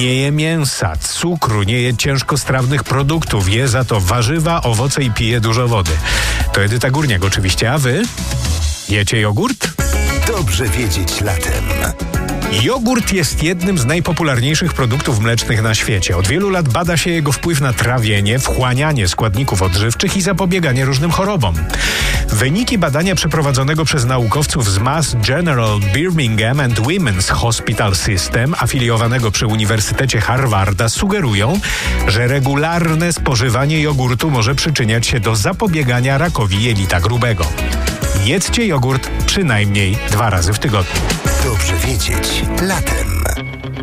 Nie je mięsa, cukru, nie je ciężkostrawnych produktów, je za to warzywa, owoce i pije dużo wody. To Edyta Górniak oczywiście, a wy? Jecie jogurt? Dobrze wiedzieć latem. Jogurt jest jednym z najpopularniejszych produktów mlecznych na świecie. Od wielu lat bada się jego wpływ na trawienie, wchłanianie składników odżywczych i zapobieganie różnym chorobom. Wyniki badania przeprowadzonego przez naukowców z Mass General Birmingham and Women's Hospital System, afiliowanego przy Uniwersytecie Harvarda, sugerują, że regularne spożywanie jogurtu może przyczyniać się do zapobiegania rakowi jelita grubego. Jedzcie jogurt przynajmniej 2 razy w tygodniu. Dobrze wiedzieć latem.